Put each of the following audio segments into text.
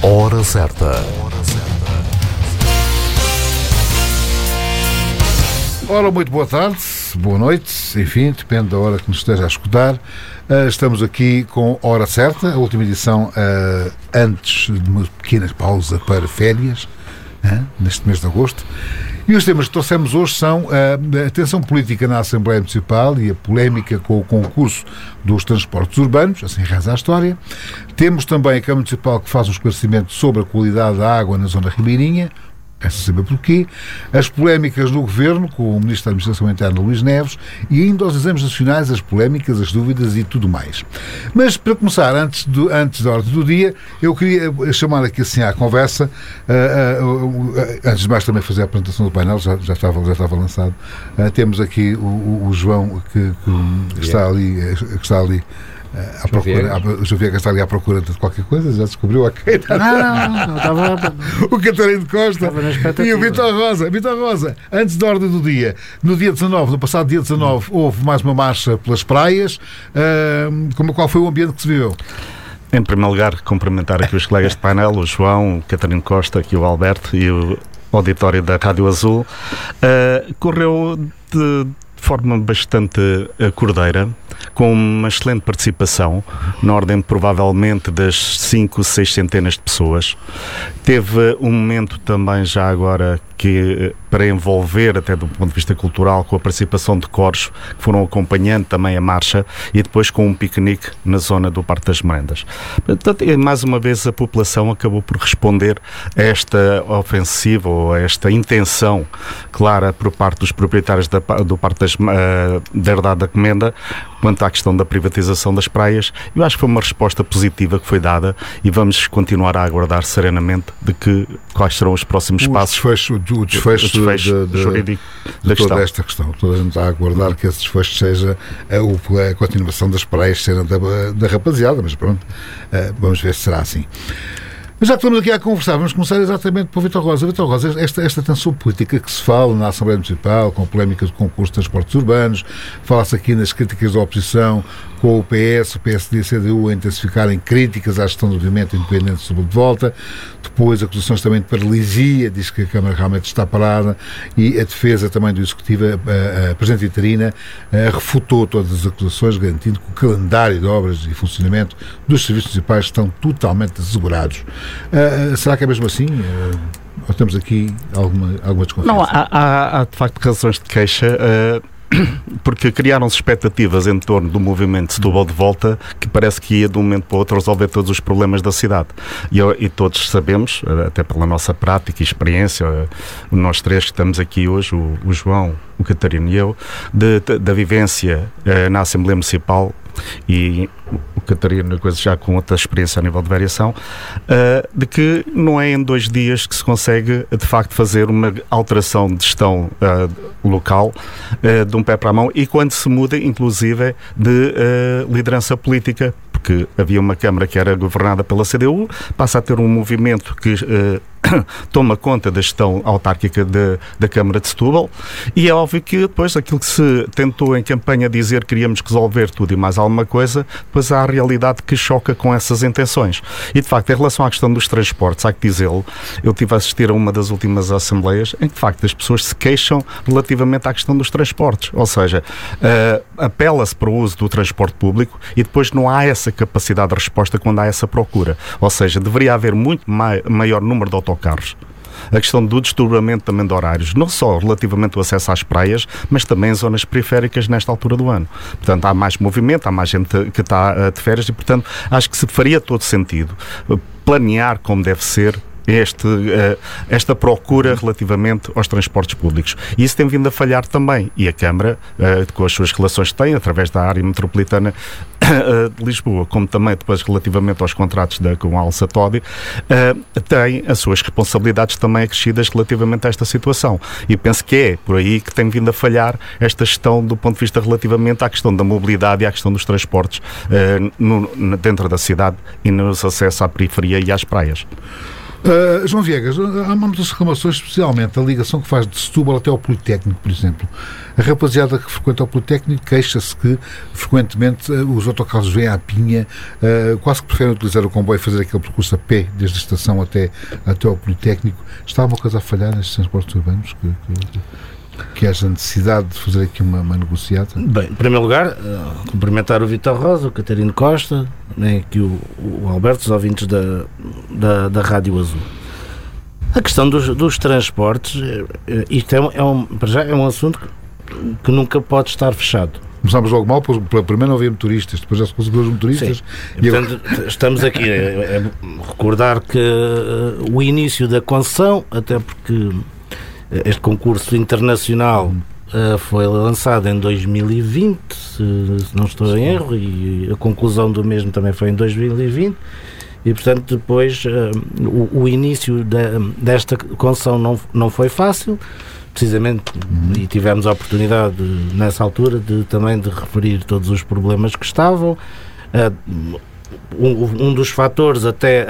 Hora certa. Ora, muito boa tarde, boa noite, enfim, depende da hora que nos esteja a escutar. Estamos aqui com Hora Certa, a última edição antes de uma pequena pausa para férias, neste mês de agosto. E os temas que trouxemos hoje são a tensão política na Assembleia Municipal e a polémica com o concurso dos transportes urbanos, assim reza a história. Temos também a Câmara Municipal que faz um esclarecimento sobre a qualidade da água na zona ribeirinha, quer-se saber porquê, as polémicas no Governo, com o Ministro da Administração Interna, Luís Neves, e ainda aos exames nacionais, as polémicas, as dúvidas e tudo mais. Mas, para começar, antes da ordem do dia, eu queria chamar aqui assim à conversa, antes de mais também fazer a apresentação do painel, já estava lançado. Temos aqui o João, que está ali à procura, o João Viegas está ali à procura de qualquer coisa, já descobriu a quem? Não estava. O Catarino Costa e o Vitor Rosa, antes da ordem do dia, no passado dia 19, houve mais uma marcha pelas praias. Qual foi o ambiente que se viveu? Em primeiro lugar, cumprimentar aqui os colegas de painel, o João, o Catarino Costa, aqui o Alberto e o auditório da Rádio Azul. Correu de forma bastante cordeira, com uma excelente participação, na ordem provavelmente das 5, 6 centenas de pessoas. Teve um momento também já agora que, para envolver até do ponto de vista cultural, com a participação de coros que foram acompanhando também a marcha e depois com um piquenique na zona do Parque das Merendas. Portanto, mais uma vez a população acabou por responder a esta ofensiva ou a esta intenção clara por parte dos proprietários do Parque da Herdade da Comenda quanto à questão da privatização das praias. Eu acho que foi uma resposta positiva que foi dada e vamos continuar a aguardar serenamente quais serão os próximos passos. O desfecho jurídico de toda esta questão. Toda a gente está a aguardar que esse desfecho seja a continuação das praias serem da rapaziada, mas pronto, vamos ver se será assim. Mas já que estamos aqui a conversar, vamos começar exatamente por Vitor Rosa. Vitor Rosa, esta tensão política que se fala na Assembleia Municipal, com a polémica do concurso de transportes urbanos, fala-se aqui nas críticas da oposição, com o PS, o PSD e a CDU a intensificarem críticas à gestão do movimento independente sobre de volta, depois acusações também de paralisia, diz que a Câmara realmente está parada, e a defesa também do Executivo, a Presidente interina, refutou todas as acusações, garantindo que o calendário de obras e funcionamento dos serviços municipais estão totalmente assegurados. Será que é mesmo assim? Ou temos aqui alguma desconfiança? Não, há de facto razões de queixa, porque criaram-se expectativas em torno do movimento de Setúbal de volta que parece que ia de um momento para o outro resolver todos os problemas da cidade. E todos sabemos, até pela nossa prática e experiência, nós três que estamos aqui hoje, o João, o Catarino e eu, da vivência na Assembleia Municipal, e o Catarino já com outra experiência a nível de variação, de que não é em 2 dias que se consegue de facto fazer uma alteração de gestão local de um pé para a mão, e quando se muda inclusive de liderança política, porque havia uma Câmara que era governada pela CDU, passa a ter um movimento que toma conta da gestão autárquica da Câmara de Setúbal, e é óbvio que depois aquilo que se tentou em campanha dizer que queríamos resolver tudo e mais alguma coisa, depois há a realidade que choca com essas intenções. E de facto, em relação à questão dos transportes, há que dizê-lo, eu tive a assistir a uma das últimas assembleias em que de facto as pessoas se queixam relativamente à questão dos transportes, ou seja, apela-se para o uso do transporte público e depois não há essa capacidade de resposta quando há essa procura, ou seja, deveria haver muito maior número de autocarros. A questão do desdobramento também de horários, não só relativamente ao acesso às praias, mas também em zonas periféricas nesta altura do ano. Portanto, há mais movimento, há mais gente que está de férias e, portanto, acho que se faria todo sentido planear como deve ser esta procura relativamente aos transportes públicos. E isso tem vindo a falhar também. E a Câmara, com as suas relações que tem, através da área metropolitana de Lisboa, como também depois relativamente aos contratos com a Alça Todi, tem as suas responsabilidades também acrescidas relativamente a esta situação. E penso que é por aí que tem vindo a falhar esta gestão do ponto de vista relativamente à questão da mobilidade e à questão dos transportes dentro da cidade e nos acessos à periferia e às praias. João Viegas, há muitas reclamações, especialmente a ligação que faz de Setúbal até ao Politécnico, por exemplo. A rapaziada que frequenta o Politécnico queixa-se que frequentemente os autocarros vêm à pinha, quase que preferem utilizar o comboio e fazer aquele percurso a pé, desde a estação até ao Politécnico. Está alguma coisa a falhar nestes transportes urbanos? Que haja necessidade de fazer aqui uma negociata? Bem, em primeiro lugar, cumprimentar o Vítor Rosa, o Catarino Costa, né, aqui o Alberto, os ouvintes da Rádio Azul. A questão dos transportes, isto para já é um assunto que nunca pode estar fechado. Começámos logo mal, pela primeira não havia motoristas, depois já se conseguiu os motoristas. Sim. E portanto, estamos aqui a recordar que o início da concessão, até porque este concurso internacional foi lançado em 2020, se não estou em erro, e a conclusão do mesmo também foi em 2020, e portanto depois o início desta concessão não foi fácil, precisamente, e tivemos a oportunidade nessa altura também de referir todos os problemas que estavam. Um dos fatores até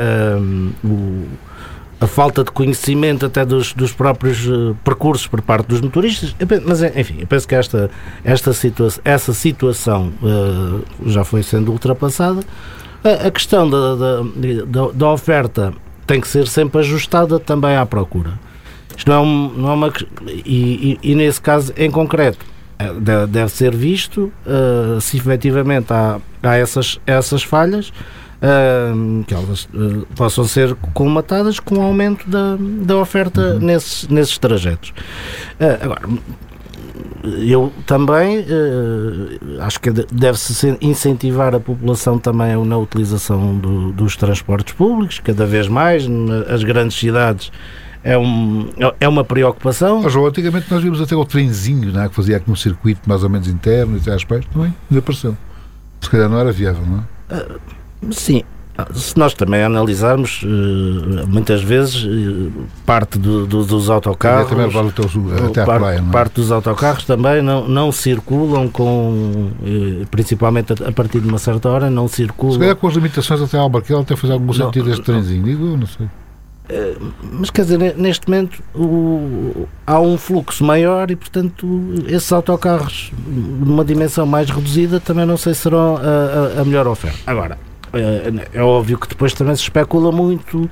a falta de conhecimento até dos próprios percursos por parte dos motoristas, mas enfim, eu penso que essa situação já foi sendo ultrapassada. A questão da oferta tem que ser sempre ajustada também à procura. Isto não é uma e nesse caso em concreto deve ser visto se efetivamente há essas falhas, que elas possam ser colmatadas com o aumento da oferta nesses trajetos. Agora, eu também acho que deve-se incentivar a população também na utilização dos transportes públicos, cada vez mais, as grandes cidades. É uma preocupação. João, antigamente nós vimos até o trenzinho, não é? Que fazia aqui um circuito mais ou menos interno e até às pés, também desapareceu. Se calhar não era viável, não é? Sim. Se nós também analisarmos, muitas vezes parte dos autocarros, parte dos autocarros também não circulam principalmente a partir de uma certa hora, não circulam. Se calhar com as limitações até ao Barquel até faz algum sentido este trenzinho, digo eu, não sei. Mas quer dizer, neste momento há um fluxo maior e portanto esses autocarros numa dimensão mais reduzida também não sei se serão a melhor oferta. Agora, é óbvio que depois também se especula muito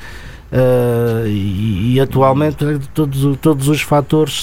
e atualmente todos os fatores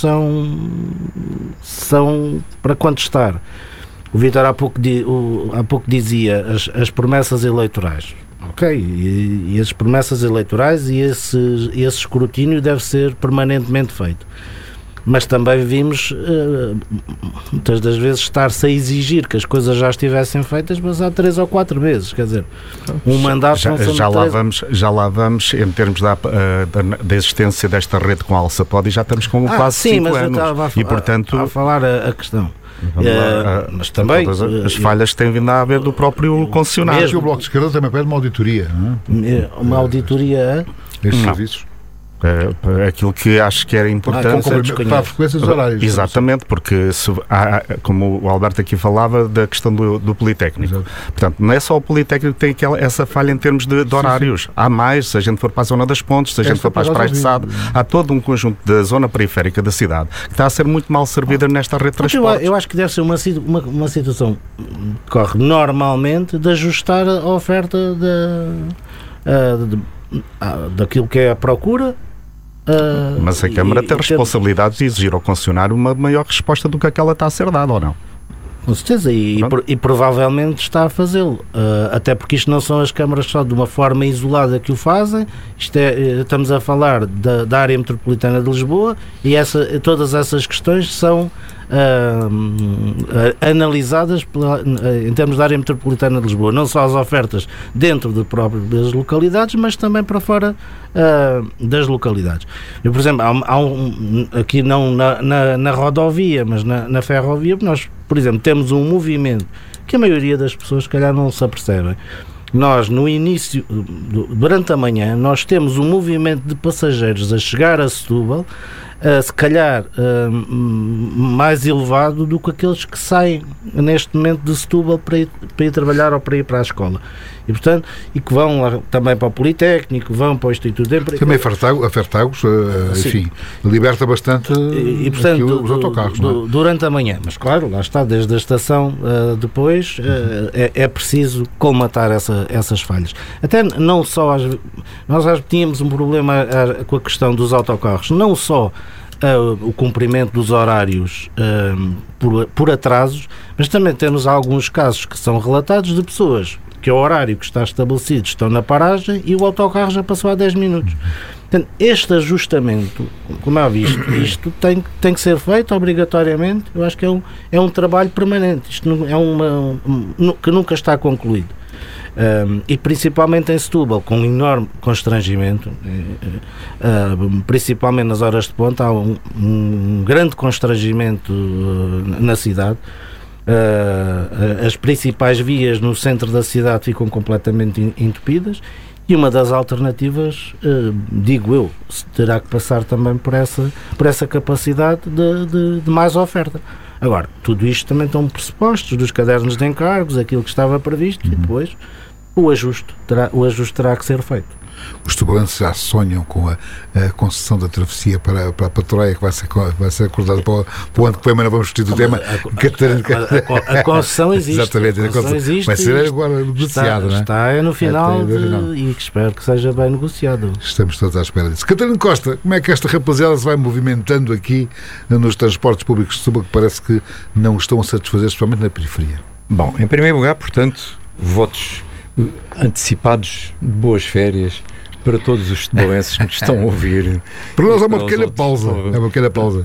são para contestar. O Vítor há pouco dizia as promessas eleitorais. Ok, e as promessas eleitorais e esse escrutínio deve ser permanentemente feito. Mas também vimos muitas das vezes estar-se a exigir que as coisas já estivessem feitas, mas há 3 ou 4 vezes, quer dizer, um mandato já lá vamos em termos da existência desta rede com a Alçapod e já estamos com quase 5 anos. E portanto a falar a questão. Mas também as falhas que têm vindo a haver do próprio concessionário. Mesmo o Bloco de Esquerda também pede uma auditoria, não é? Uma auditoria estes serviços. Aquilo que acho que era importante para a frequência dos horários. Exatamente, porque como o Alberto aqui falava da questão do Politécnico. Exato. Portanto, não é só o Politécnico que tem essa falha em termos de horários. Sim. Há mais, se a gente for para a zona das Pontes, se a gente for para as praias de Sado, há todo um conjunto da zona periférica da cidade que está a ser muito mal servida nesta rede de transportes. Eu acho que deve ser uma situação que corre normalmente de ajustar a oferta daquilo que é a procura. Mas a Câmara tem responsabilidade de exigir ao concessionário uma maior resposta do que aquela está a ser dada, ou não? Com certeza, e provavelmente está a fazê-lo. Até porque isto não são as câmaras só de uma forma isolada que o fazem. Estamos a falar da área metropolitana de Lisboa e todas essas questões são analisadas em termos da área metropolitana de Lisboa. Não só as ofertas dentro das localidades, mas também para fora das localidades. Eu, por exemplo, aqui não na rodovia, mas na ferrovia, nós, por exemplo, temos um movimento que a maioria das pessoas, se calhar, não se apercebem. Nós, no início, durante a manhã, nós temos um movimento de passageiros a chegar a Setúbal se calhar mais elevado do que aqueles que saem neste momento de Setúbal para ir trabalhar ou para ir para a escola. E, portanto, e que vão lá também para o Politécnico, vão para o Instituto de Emprego. Também a Fertagos, enfim, liberta bastante e portanto, os autocarros. Não é? Durante a manhã. Mas claro, lá está, desde a estação depois é preciso colmatar essas falhas. Até não só, nós já tínhamos um problema com a questão dos autocarros, não só o cumprimento dos horários por atrasos, mas também temos alguns casos que são relatados de pessoas que o horário que está estabelecido estão na paragem e o autocarro já passou há 10 minutos. Portanto, este ajustamento, como é visto, isto tem que ser feito obrigatoriamente. Eu acho que é um trabalho permanente. Isto é que nunca está concluído. E principalmente em Setúbal, com um enorme constrangimento, principalmente nas horas de ponta, há um grande constrangimento na cidade. As principais vias no centro da cidade ficam completamente entupidas e uma das alternativas, digo eu, terá que passar também por essa capacidade de mais oferta. Agora, tudo isto também estão pressupostos dos cadernos de encargos, aquilo que estava previsto e depois o ajuste terá que ser feito. Os tubalenses já sonham com a concessão da travessia para a Troia, que vai ser acordada para o ano que vem, mas não vamos discutir do tema. A concessão existe. Exatamente, a concessão existe, vai ser agora negociada, não é? Está no final e espero que seja bem negociado. Estamos todos à espera disso. Catarina Costa, como é que esta rapaziada se vai movimentando aqui nos transportes públicos de Setúbal, que parece que não estão a satisfazer, especialmente na periferia? Bom, em primeiro lugar, portanto, votos antecipados de boas férias para todos os setubalenses que nos estão a ouvir. Para nós é uma pequena pausa. É uma pequena pausa.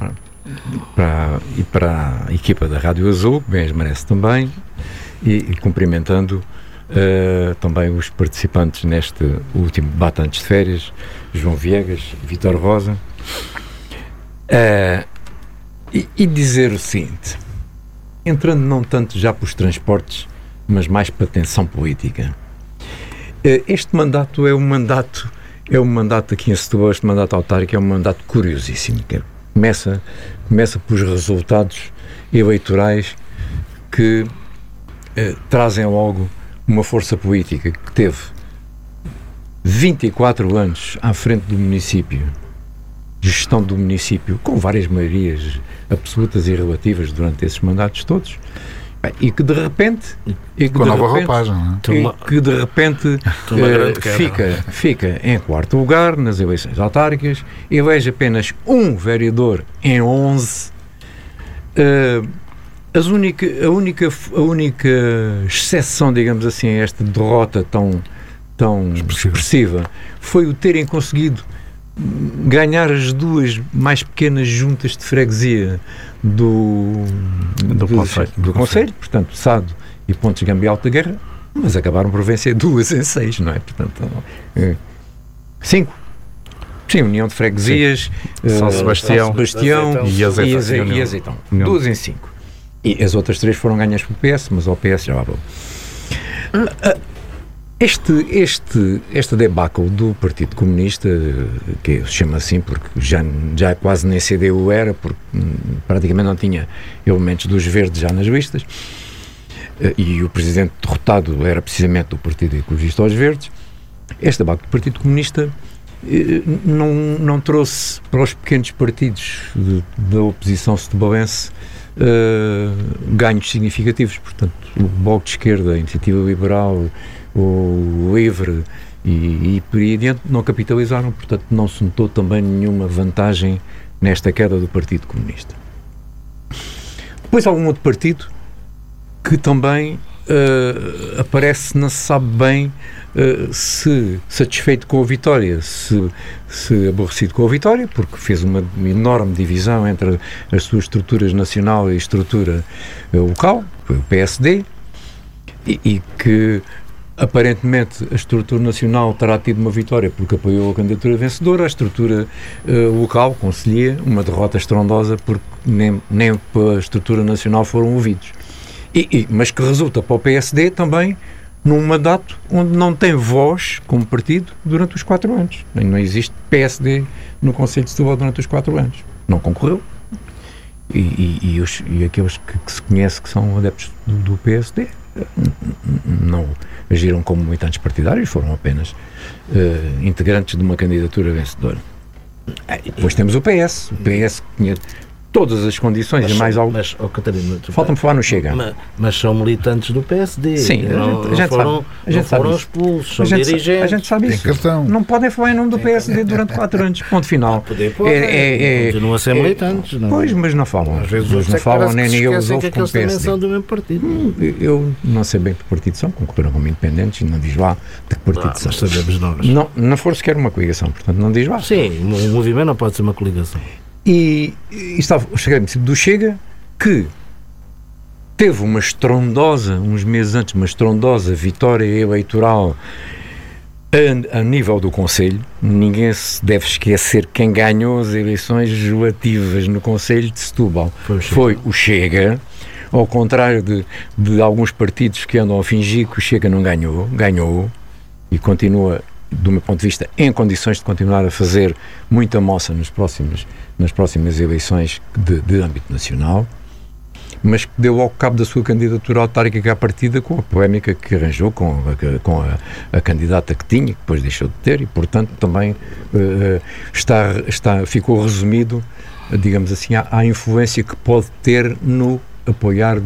Para a equipa da Rádio Azul, que bem as merece também, e cumprimentando também os participantes neste último debate antes de férias, João Viegas e Vítor Rosa, e dizer o seguinte, entrando não tanto já para os transportes, mas mais para a tensão política. Este mandato é um mandato aqui em Setúbal, este mandato autárquico é um mandato curiosíssimo. Começa pelos resultados eleitorais que trazem logo uma força política que teve 24 anos à frente do município, gestão do município, com várias maiorias absolutas e relativas durante esses mandatos todos, e que de repente fica em quarto lugar nas eleições autárquicas, elege apenas um vereador em 11. A única exceção, digamos assim, a esta derrota tão expressiva foi o terem conseguido ganhar as duas mais pequenas juntas de freguesia do Conselho, portanto, Sado e Pontes Gamba e Alta Guerra, mas acabaram por vencer 2 em 6, não é? Portanto, 5. Sim, União de Freguesias, São Sebastião e Azeitão. 2 em 5. E as outras 3 foram ganhas pelo PS, mas ao PS já abriu. Este debacle do Partido Comunista, que se chama assim porque já quase nem CDU era, porque praticamente não tinha elementos dos verdes já nas listas, e o presidente derrotado era precisamente do Partido Ecologista aos Verdes. Este debacle do Partido Comunista não trouxe para os pequenos partidos da oposição setubalense ganhos significativos. Portanto, o Bloco de Esquerda, a Iniciativa Liberal, o Livre e por aí adiante não capitalizaram, portanto não se notou também nenhuma vantagem nesta queda do Partido Comunista. Depois há um outro partido que também aparece, não se sabe bem se satisfeito com a vitória, se aborrecido com a vitória, porque fez uma enorme divisão entre as suas estruturas nacional e estrutura local, foi o PSD, e que aparentemente a estrutura nacional terá tido uma vitória porque apoiou a candidatura vencedora, a estrutura local, conselhia, uma derrota estrondosa porque nem pela estrutura nacional foram ouvidos. Mas que resulta para o PSD também num mandato onde não tem voz como partido durante os 4 anos. Não existe PSD no Conselho de Setúbal durante os 4 anos. Não concorreu. E aqueles que se conhece que são adeptos do PSD não agiram como militantes partidários, foram apenas integrantes de uma candidatura vencedora. Depois temos o PS. O PS tinha todas as condições e mais algo. Mas, Catarina, falta-me falar no Chega. Mas são militantes do PSD. Sim, a gente foram expulsos, são dirigentes. A gente sabe isso. Cartão. Não podem falar em nome do PSD durante 4 anos. Ponto final. Continuam a ser militantes. Não? Pois, mas não falam. Às vezes eles não falam, nem ninguém os ouve como eles também PSD. são do mesmo partido. Eu não sei bem que partido são, concorreram como independentes e não diz lá de que partido são. Mas sabemos nós. Não for sequer uma coligação, portanto não diz lá. Sim, o movimento não pode ser uma coligação. E estava o do Chega, que teve uma estrondosa, uns meses antes, uma estrondosa vitória eleitoral a nível do Conselho. Ninguém se deve esquecer quem ganhou as eleições legislativas no Conselho de Setúbal. Foi o Chega, ao contrário de alguns partidos que andam a fingir que o Chega não ganhou e continua, do meu ponto de vista, em condições de continuar a fazer muita moça nas próximas eleições de âmbito nacional, mas que deu ao cabo da sua candidatura autárquica à partida com a polémica que arranjou com a candidata que tinha, que depois deixou de ter, e portanto também ficou resumido, digamos assim, à influência que pode ter no apoiar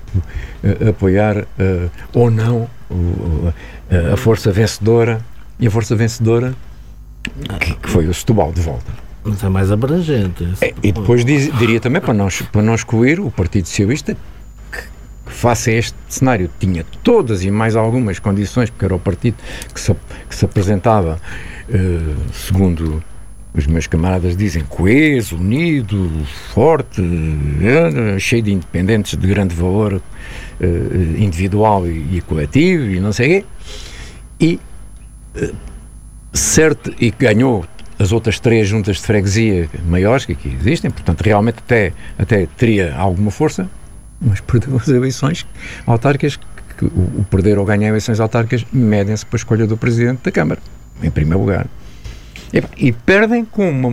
ou não a força vencedora. E a força vencedora, que foi o Setúbal de volta. Mas é mais abrangente. E depois diria também, para não excluir, o Partido Socialista, que face a este cenário tinha todas e mais algumas condições, porque era o partido que se apresentava, segundo os meus camaradas dizem, coeso, unido, forte, cheio de independentes de grande valor individual e coletivo, e não sei o quê. Certo, e ganhou as outras 3 juntas de freguesia maiores que aqui existem, portanto realmente até teria alguma força, mas perdeu as eleições autárquicas, que o perder ou ganhar eleições autárquicas medem-se para a escolha do Presidente da Câmara, em primeiro lugar. E perdem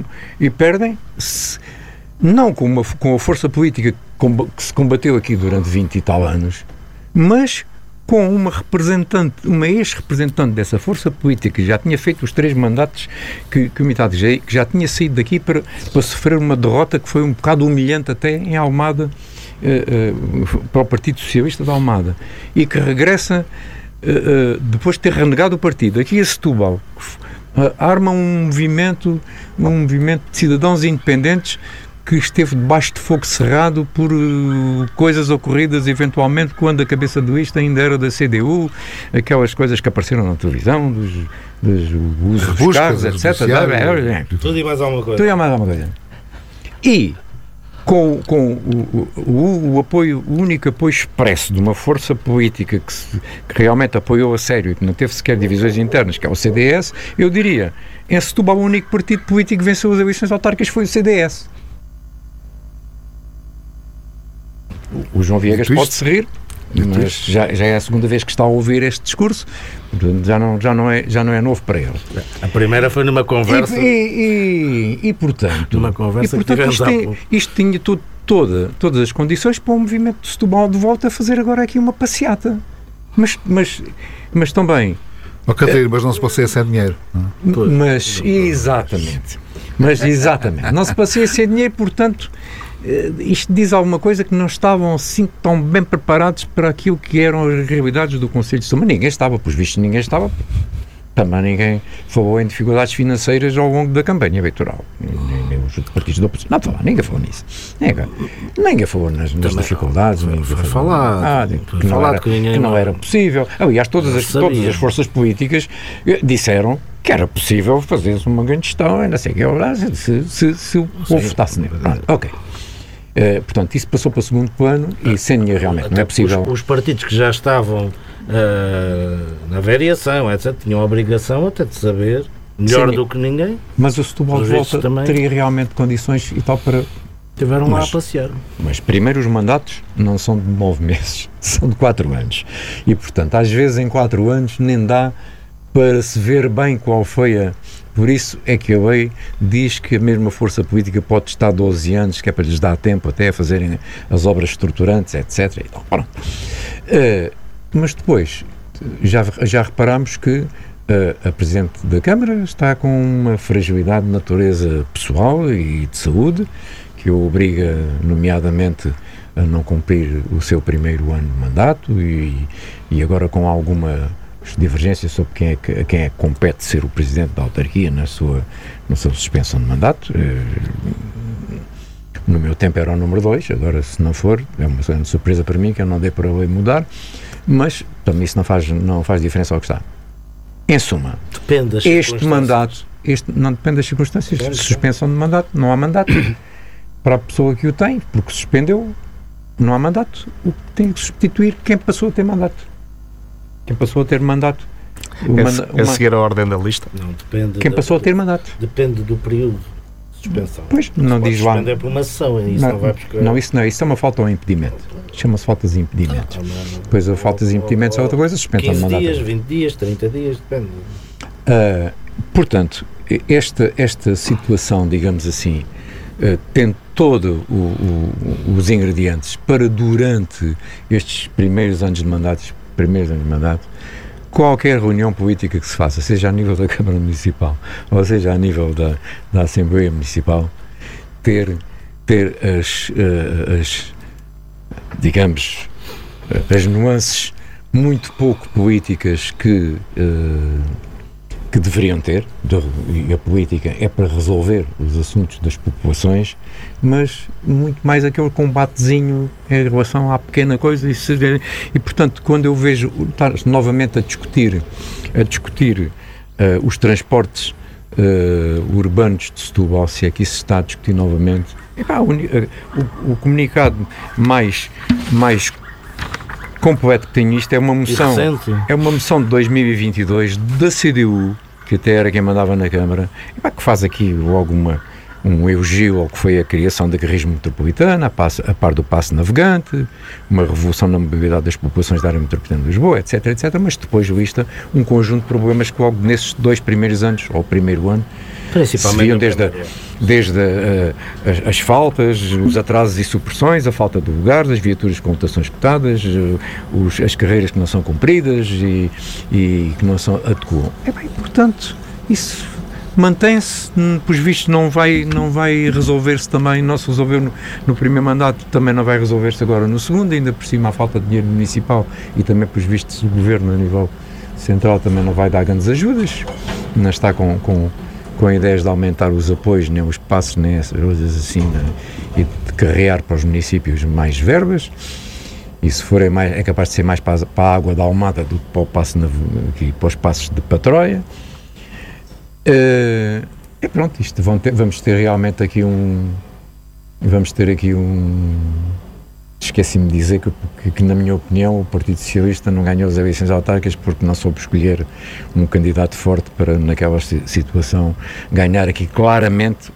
não com a força política que se combateu aqui durante 20 e tal anos, mas com uma ex-representante dessa força política, que já tinha feito os 3 mandatos que me está a dizer, que já tinha saído daqui para sofrer uma derrota que foi um bocado humilhante até em Almada, para o Partido Socialista de Almada, e que regressa depois de ter renegado o partido aqui a Setúbal, arma um movimento de cidadãos independentes que esteve debaixo de fogo cerrado por coisas ocorridas eventualmente quando a cabeça do isto ainda era da CDU, aquelas coisas que apareceram na televisão, dos usos dos carros, etc. Tudo e mais alguma coisa. E com o apoio, o único apoio expresso de uma força política que realmente apoiou a sério e que não teve sequer divisões internas, que é o CDS, eu diria, em Setúbal o único partido político que venceu as eleições autárquicas foi o CDS. O João Viegas pode-se rir, mas já é a segunda vez que está a ouvir este discurso, portanto já não é novo para ele. A primeira foi numa conversa. Portanto, numa conversa que tivemos isto tinha todas as condições para o movimento de Setúbal de volta a fazer agora aqui uma passeata. Mas também. Catarina, mas não se passeia sem dinheiro. Exatamente. Não se passeia sem dinheiro, portanto. Isto diz alguma coisa que não estavam assim tão bem preparados para aquilo que eram as realidades do Conselho de Setúbal. Ninguém estava, pelos vistos ninguém estava. Também ninguém falou em dificuldades financeiras ao longo da campanha eleitoral. Nem os partidos da oposição. Ninguém falou nisso. Ninguém falou nas dificuldades. Foi falado. Que não era possível. Aliás, todas as forças políticas disseram que era possível fazer-se uma grande gestão, não sei o que, se o povo votasse nele. Ok. Portanto, isso passou para o segundo plano e sem dinheiro realmente não é possível. Os partidos que já estavam na variação, etc., tinham a obrigação até de saber melhor do que ninguém. Mas o Setúbal de volta teria realmente condições e tal para Estiveram lá a passear. Mas primeiro os mandatos não são de 9 meses, são de 4 anos. E, portanto, às vezes em 4 anos nem dá para se ver bem qual foi a... Por isso é que a lei diz que a mesma força política pode estar 12 anos, que é para lhes dar tempo até a fazerem as obras estruturantes, etc. Então, pronto. Mas depois, já reparámos que a Presidente da Câmara está com uma fragilidade de natureza pessoal e de saúde, que o obriga, nomeadamente, a não cumprir o seu primeiro ano de mandato e agora com alguma divergência sobre quem é que compete ser o Presidente da autarquia na sua suspensão de mandato. No meu tempo era o número 2, agora se não for, é uma grande surpresa para mim que eu não dei para a lei mudar, mas também isso não faz diferença ao que está. Em suma, depende das este mandato, não depende das circunstâncias, suspensão de mandato, não há mandato para a pessoa que o tem, porque suspendeu, não há mandato, o que tem que substituir quem passou a ter mandato. Quem passou a ter mandato. É seguir a ordem da lista? Não, depende. Quem passou a ter mandato. Depende do período de suspensão. Pois, não diz lá. Suspender por uma sessão, isso não vai buscar. Não, isso é uma falta ou impedimento. Chama-se faltas e impedimentos. Depois a faltas e impedimentos é outra coisa, suspensão de mandato. 15 dias, 20 dias, 30 dias, depende. Portanto, esta situação, digamos assim, tem todos os ingredientes para durante estes primeiros anos de mandato, qualquer reunião política que se faça, seja a nível da Câmara Municipal ou seja a nível da Assembleia Municipal, ter digamos, as nuances muito pouco políticas que deveriam ter, e a política é para resolver os assuntos das populações, mas muito mais aquele combatezinho em relação à pequena coisa e portanto, quando eu vejo estar novamente a discutir os transportes urbanos de Setúbal, se é que isso se está a discutir novamente, o comunicado mais completo que tenho isto é uma moção de 2022 da CDU, que até era quem mandava na Câmara, que faz aqui logo um elogio ao que foi a criação da carrismo metropolitana, a par do passe navegante, uma revolução na mobilidade das populações da área metropolitana de Lisboa, etc, mas depois lista um conjunto de problemas que logo nesses 2 primeiros anos, ou primeiro ano, principalmente desde as faltas, os atrasos e supressões, a falta de lugares, as viaturas com lotações cotadas, as carreiras que não são cumpridas e que não são adequam. Portanto, isso mantém-se, pois visto não vai resolver-se também, não se resolveu no primeiro mandato, também não vai resolver-se agora no segundo, ainda por cima a falta de dinheiro municipal e também, pois visto, o governo a nível central também não vai dar grandes ajudas, não está com ideias de aumentar os apoios, nem os passos, nem essas coisas assim, e de carregar para os municípios mais verbas, e se for é capaz de ser mais para a água da Almada do que para o passo aqui, para os passos de Patroia. E pronto, isto vamos ter realmente aqui esqueci-me de dizer que na minha opinião o Partido Socialista não ganhou as eleições autárquicas porque não soube escolher um candidato forte para naquela situação ganhar aqui claramente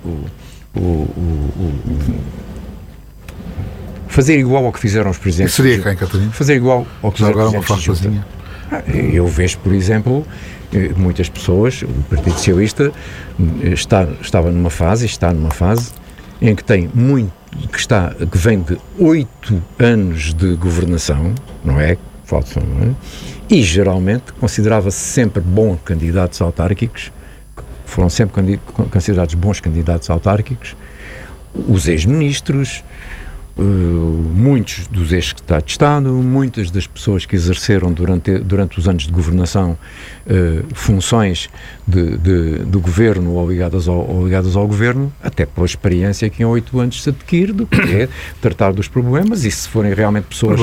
fazer igual ao que fizeram os presidentes. Seria quem, Catarina? Fazer igual ao que fizeram agora uma farpazinha. Eu vejo, por exemplo, muitas pessoas, o Partido Socialista está numa fase em que tem que vem de 8 anos de governação, não é? E geralmente considerava-se sempre bons candidatos autárquicos, foram sempre considerados bons candidatos autárquicos, os ex-ministros, muitos dos ex-secretários de Estado, muitas das pessoas que exerceram durante os anos de governação funções do governo ou ligadas ao governo, até pela experiência que em 8 anos se adquire do que é tratar dos problemas, e se forem realmente pessoas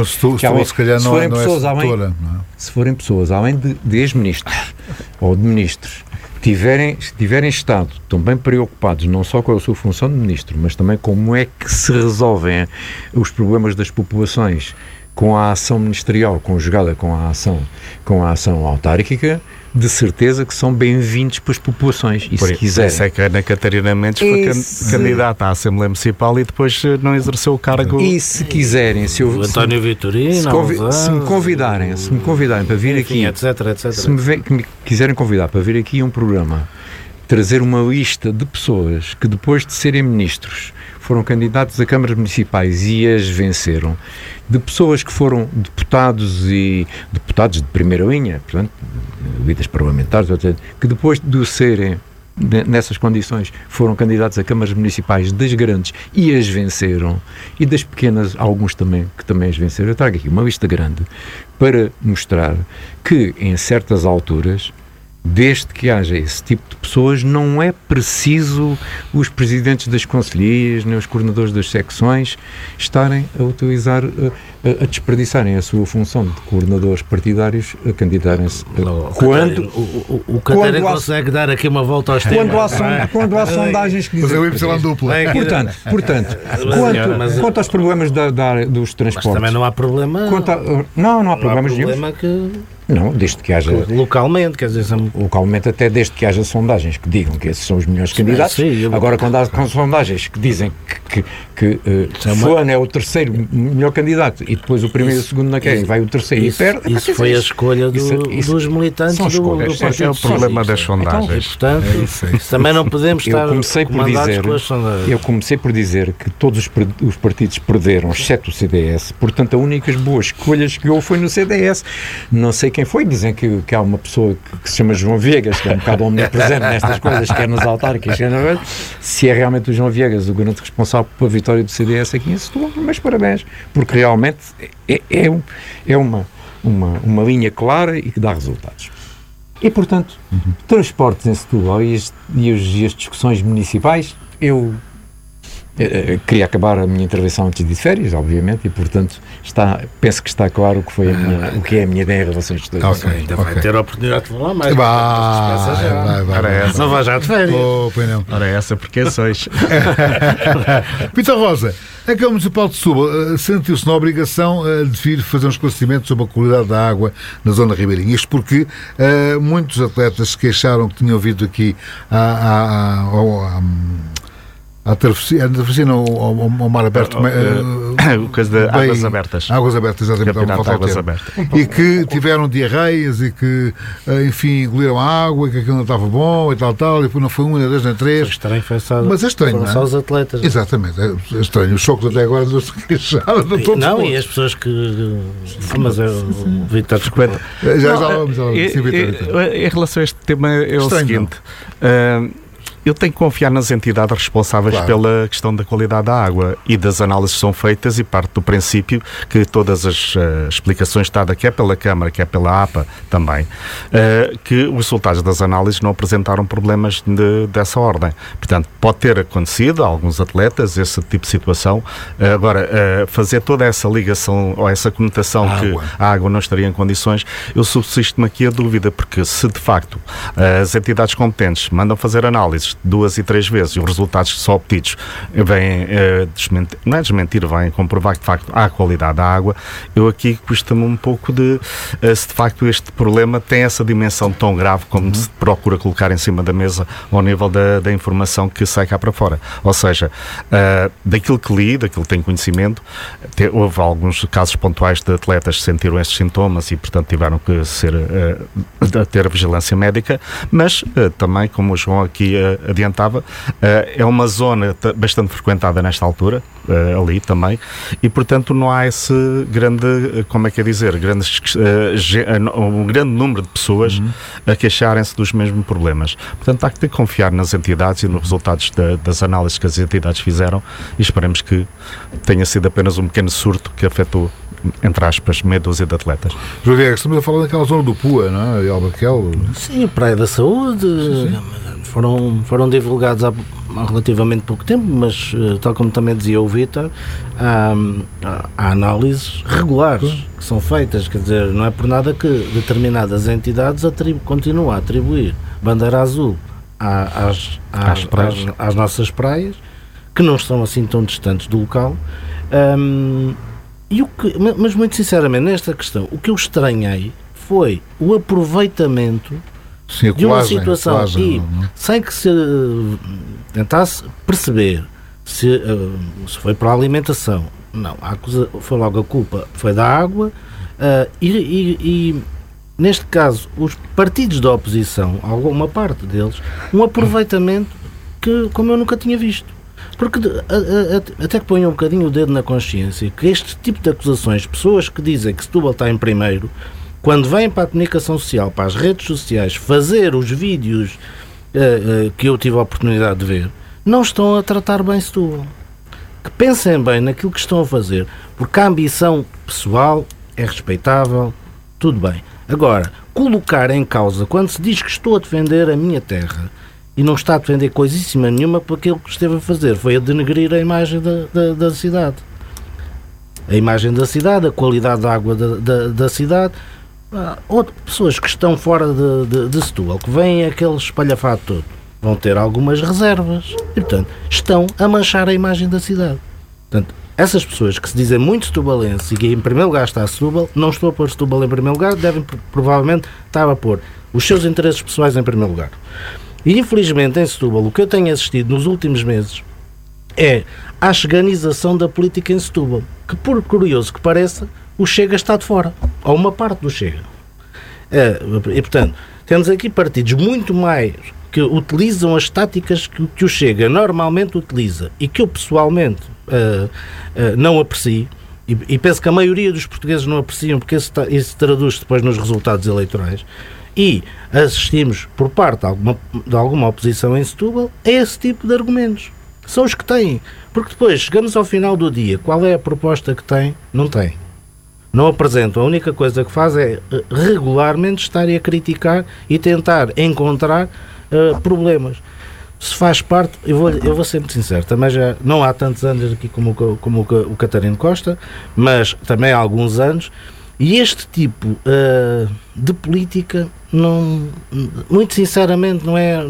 se forem pessoas além de ex-ministros ou de ministros, se tiverem estado também preocupados não só com a sua função de ministro, mas também como é que se resolvem os problemas das populações com a ação ministerial conjugada com a ação autárquica, de certeza que são bem-vindos para as populações. E se quiserem... Isso é que a Ana Catarina Mendes foi candidata à Assembleia Municipal e depois não exerceu o cargo. E se quiserem, o António Vitorino, se me convidarem para vir aqui, etc. se me quiserem convidar para vir aqui a um programa, trazer uma lista de pessoas que depois de serem ministros foram candidatos a câmaras municipais e as venceram, de pessoas que foram deputados e deputados de primeira linha, portanto, líderes parlamentares, que depois de serem nessas condições foram candidatos a câmaras municipais das grandes e as venceram, e das pequenas, alguns também, que também as venceram. Eu trago aqui uma lista grande para mostrar que em certas alturas, desde que haja esse tipo de pessoas, não é preciso os presidentes das conselheiras, nem os coordenadores das secções estarem a utilizar, a desperdiçarem a sua função de coordenadores partidários a candidatarem-se. O Catarina consegue dar aqui uma volta aos temas. Quando há sondagens que dizem... Mas é o Y dupla. Portanto, quanto aos problemas dos transportes... Mas também não há problema... Não há problemas nenhum. Não, desde que haja... Localmente, quer dizer... Localmente, até desde que haja sondagens que digam que esses são os melhores candidatos. Agora, quando há sondagens que dizem que fulano é o terceiro melhor candidato e depois o primeiro e o segundo não querem, vai o terceiro e perde... Isso foi a escolha dos militantes do Partido. É o problema das sondagens. Portanto, também não podemos estar comandados com as sondagens. Eu comecei por dizer que todos os partidos perderam, exceto o CDS. Portanto, a única boa escolha que houve foi no CDS. Não sei quem foi, dizem que há uma pessoa que se chama João Viegas, que é um bocado omnipresente nestas coisas, quer nos autárquicos, se é realmente o João Viegas o grande responsável pela vitória do CDS aqui em Setúbal, mas parabéns, porque realmente é uma linha clara e que dá resultados. E, portanto, transportes em Setúbal e as discussões municipais, eu queria acabar a minha intervenção antes de férias, obviamente, e portanto penso que está claro o que é a minha ideia em relação a estes dois assuntos. Ainda vai ter a oportunidade de falar mais. Vai. Não vai já de férias. Ora essa, porque sois. Vitor Rosa, a Câmara Municipal de Setúbal sentiu-se na obrigação de vir fazer um esclarecimento sobre a qualidade da água na zona ribeirinha. Isto porque muitos atletas se queixaram que tinham vindo aqui a travessia ao mar aberto, coisa de águas abertas. Águas abertas, exatamente. Águas abertas. E que tiveram diarreias e que, enfim, engoliram a água e que aquilo não estava bom e tal, e depois não foi uma, nem dois, nem três. Mas é estranho, não é? Só os atletas. Exatamente, é estranho. Os chocos até agora não se queixaram. Não, e as pessoas que... Mas o Vitor desculpa. Já vamos. Em relação a este tema é o seguinte... Eu tenho que confiar nas entidades responsáveis pela questão da qualidade da água e das análises que são feitas e parte do princípio que todas as explicações dadas, quer pela Câmara, quer pela APA também, que os resultados das análises não apresentaram problemas dessa ordem. Portanto, pode ter acontecido a alguns atletas esse tipo de situação. Agora, fazer toda essa ligação ou essa conotação que a água não estaria em condições, eu subsisto-me aqui a dúvida, porque se de facto as entidades competentes mandam fazer análises 2 e 3 vezes e os resultados que são obtidos vêm vêm comprovar que de facto há qualidade da água, eu aqui custa-me um pouco se de facto este problema tem essa dimensão tão grave como se procura colocar em cima da mesa ao nível da informação que sai cá para fora. Ou seja, daquilo que li, daquilo que tenho conhecimento, houve alguns casos pontuais de atletas que sentiram estes sintomas e portanto tiveram que ter vigilância médica, mas também, como o João aqui adiantava, é uma zona bastante frequentada nesta altura, ali também, e portanto não há esse grande, um grande número de pessoas a queixarem-se dos mesmos problemas. Portanto, há que ter que confiar nas entidades e nos resultados das análises que as entidades fizeram e esperemos que tenha sido apenas um pequeno surto que afetou, entre aspas, meia dúzia de atletas. João Viegas, estamos a falar daquela zona do Pua, não é? E Albaquel. Sim, Praia da Saúde. Foram divulgados há relativamente pouco tempo, mas tal como também dizia o Vítor, há análises regulares que são feitas, quer dizer, não é por nada que determinadas entidades continuam a atribuir bandeira azul às nossas praias, que não estão assim tão distantes do local. Mas muito sinceramente, nesta questão, o que eu estranhei foi o aproveitamento Sim, de uma situação e sem que se tentasse perceber se foi para a alimentação. Não, foi logo a culpa, foi da água e neste caso os partidos da oposição, alguma parte deles, um aproveitamento que como eu nunca tinha visto. Porque até que ponham um bocadinho o dedo na consciência que este tipo de acusações, pessoas que dizem que Setúbal está em primeiro, quando vêm para a comunicação social, para as redes sociais, fazer os vídeos que eu tive a oportunidade de ver, não estão a tratar bem Setúbal. Que pensem bem naquilo que estão a fazer, porque a ambição pessoal é respeitável, tudo bem. Agora, colocar em causa, quando se diz que estou a defender a minha terra, e não está a defender coisíssima nenhuma por aquilo que esteve a fazer, foi a denegrir a imagem da cidade. A imagem da cidade, a qualidade da água da cidade. Outras pessoas que estão fora de Setúbal, que veem aquele espalhafato todo, vão ter algumas reservas e, portanto, estão a manchar a imagem da cidade. Portanto, essas pessoas que se dizem muito setubalenses e que em primeiro lugar está Setúbal, não estou a pôr Setúbal em primeiro lugar, devem provavelmente estar a pôr os seus interesses pessoais em primeiro lugar. E infelizmente em Setúbal o que eu tenho assistido nos últimos meses é a cheganização da política em Setúbal, que por curioso que pareça, o Chega está de fora, ou uma parte do Chega. E portanto, temos aqui partidos muito mais que utilizam as táticas que o Chega normalmente utiliza e que eu pessoalmente não aprecio, e penso que a maioria dos portugueses não apreciam porque isso se traduz depois nos resultados eleitorais. E assistimos por parte de alguma oposição em Setúbal a esse tipo de argumentos. São os que têm. Porque depois chegamos ao final do dia, qual é a proposta que tem? Não tem. Não apresentam. A única coisa que faz é regularmente estar a criticar e tentar encontrar problemas. Se faz parte, eu vou ser muito sincero, também já não há tantos anos aqui como o Catarino Costa, mas também há alguns anos. E este tipo de política, muito sinceramente, não é